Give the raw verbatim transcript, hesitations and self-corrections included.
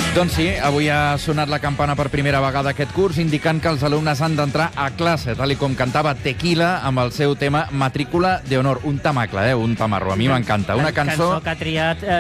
Doncs sí, avui ha sonat la campana per primera vegada aquest curs, indicant que els alumnes han d'entrar a classe, tal i com cantava Tequila amb el seu tema Matrícula de Honor. Un tamacle, eh? Un tamarro. A mi m'encanta. Una cançó... cançó que ha triat... Eh,